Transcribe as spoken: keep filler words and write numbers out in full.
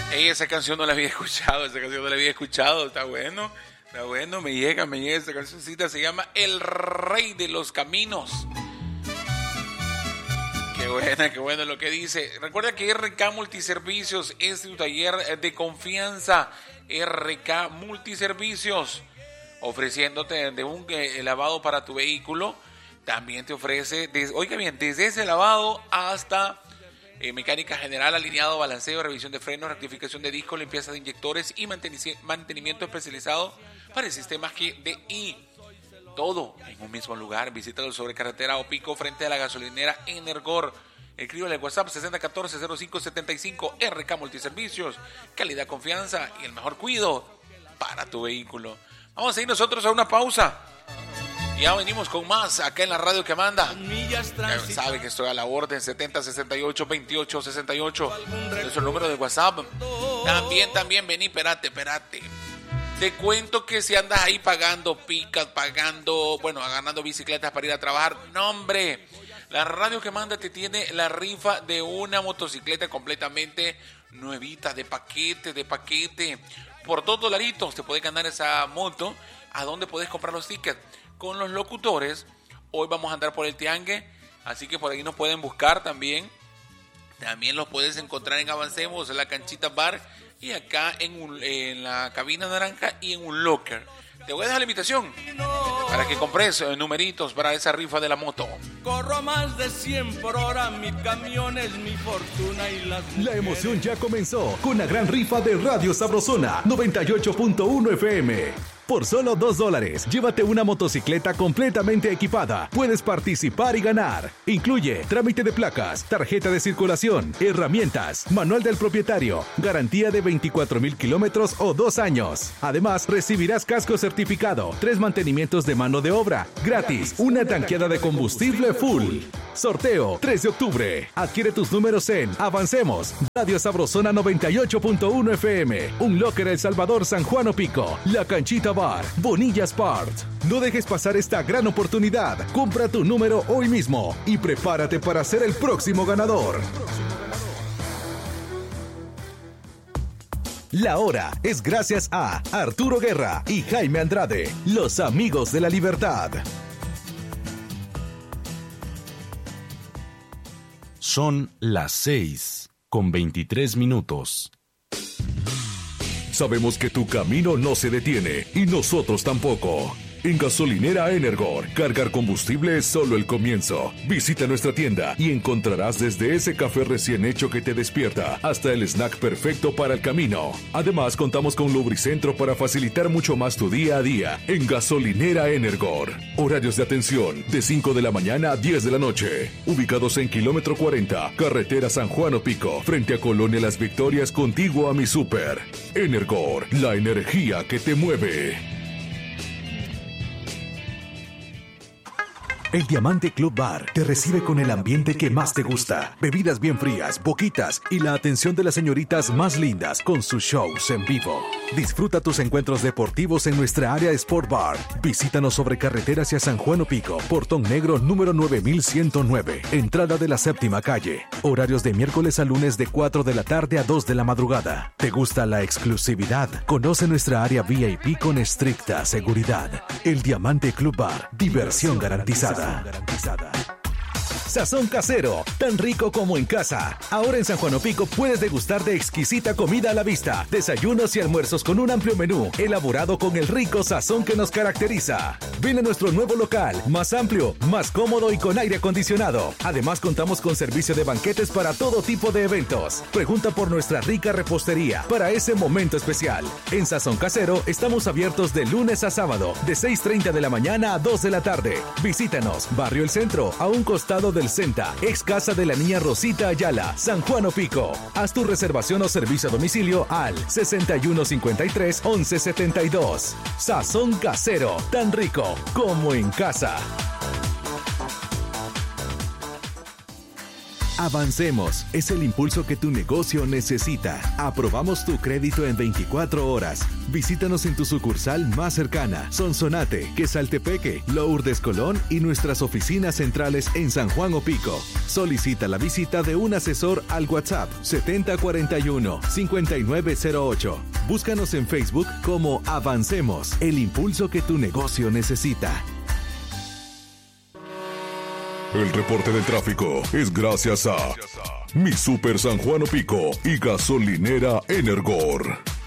Ey, esa canción no la había escuchado, esa canción no la había escuchado, está bueno, está bueno, me llega, me llega esta cancioncita, se llama El Rey de los Caminos. Qué buena, qué bueno lo que dice. Recuerda que R K Multiservicios es tu taller de confianza. R K Multiservicios, ofreciéndote de un eh, lavado para tu vehículo. También te ofrece, des, oiga bien, desde ese lavado hasta eh, mecánica general, alineado, balanceo, revisión de frenos, rectificación de discos, limpieza de inyectores y mantenimiento especializado para el sistema G D I. Todo en un mismo lugar. Visítalo sobre carretera Opico frente a la gasolinera Energor. Escríbale al WhatsApp sesenta catorce cero cinco setenta y cinco. R K Multiservicios, calidad, confianza y el mejor cuidado para tu vehículo. Vamos a ir nosotros a una pausa. Ya venimos con más acá en la radio que manda. Ya sabe que estoy a la orden. Setenta sesenta y ocho veintiocho sesenta y ocho es el número de WhatsApp. También, también, vení, espérate, espérate. Te cuento que si andas ahí pagando picas, pagando, bueno, ganando bicicletas para ir a trabajar, no, hombre, la radio que manda te tiene la rifa de una motocicleta completamente nuevita, de paquete, de paquete. Por dos dolaritos te puedes ganar esa moto. ¿A dónde puedes comprar los tickets? Con los locutores. Hoy vamos a andar por el Tiangue, así que por ahí nos pueden buscar también. También los puedes encontrar en Avancemos, en la Canchita Bar, y acá en, un, en la cabina naranja y en un locker. Te voy a dejar la invitación para que compres numeritos para esa rifa de la moto. Corro a más de cien por hora, mi camión es mi fortuna y las mujeres. La emoción ya comenzó con la gran rifa de Radio Sabrosona noventa y ocho punto uno F M. Por solo dos dólares, llévate una motocicleta completamente equipada. Puedes participar y ganar. Incluye trámite de placas, tarjeta de circulación, herramientas, manual del propietario, garantía de veinticuatro mil kilómetros o dos años. Además, recibirás casco certificado, tres mantenimientos de mano de obra, gratis, una tanqueada de combustible full. Sorteo tres de octubre. Adquiere tus números en Avancemos, Radio Sabrosona noventa y ocho punto uno F M, Un Locker El Salvador, San Juan Opico, La Canchita Bar, Bonilla Sport. No dejes pasar esta gran oportunidad. Compra tu número hoy mismo y prepárate para ser el próximo ganador. La hora es gracias a Arturo Guerra y Jaime Andrade, los amigos de la libertad. Son las seis con veintitrés minutos. Sabemos que tu camino no se detiene y nosotros tampoco. En Gasolinera Energor, cargar combustible es solo el comienzo. Visita nuestra tienda y encontrarás desde ese café recién hecho que te despierta hasta el snack perfecto para el camino. Además, contamos con Lubricentro para facilitar mucho más tu día a día. En Gasolinera Energor, horarios de atención de cinco de la mañana a diez de la noche. Ubicados en kilómetro cuarenta, carretera San Juan Opico, frente a Colonia Las Victorias, contiguo a mi súper. Energor, la energía que te mueve. El Diamante Club Bar te recibe con el ambiente que más te gusta. Bebidas bien frías, boquitas y la atención de las señoritas más lindas con sus shows en vivo. Disfruta tus encuentros deportivos en nuestra área Sport Bar. Visítanos sobre carretera hacia San Juan Opico, Portón Negro número nueve mil ciento nueve, entrada de la séptima calle. Horarios de miércoles a lunes de cuatro de la tarde a dos de la madrugada. ¿Te gusta la exclusividad? Conoce nuestra área V I P con estricta seguridad. El Diamante Club Bar, diversión garantizada. garantizada. Sazón casero, tan rico como en casa. Ahora en San Juan Opico puedes degustar de exquisita comida a la vista, desayunos y almuerzos con un amplio menú, elaborado con el rico sazón que nos caracteriza. Ven a nuestro nuevo local, más amplio, más cómodo y con aire acondicionado. Además contamos con servicio de banquetes para todo tipo de eventos. Pregunta por nuestra rica repostería para ese momento especial. En Sazón Casero estamos abiertos de lunes a sábado, de seis treinta de la mañana a dos de la tarde. Visítanos, Barrio El Centro, a un costado de del Centa, ex casa de la niña Rosita Ayala, San Juan Opico. Haz tu reservación o servicio a domicilio al sesenta y uno cincuenta y tres once setenta y dos. Sazón casero, tan rico como en casa. Avancemos es el impulso que tu negocio necesita. Aprobamos tu crédito en veinticuatro horas. Visítanos en tu sucursal más cercana, Sonsonate, Quesaltepeque, Lourdes Colón y nuestras oficinas centrales en San Juan Opico. Solicita la visita de un asesor al WhatsApp setenta cuarenta y uno, cincuenta y nueve cero ocho. Búscanos en Facebook como Avancemos, el impulso que tu negocio necesita. El reporte del tráfico es gracias a Mi Super San Juan Opico y Gasolinera Energor.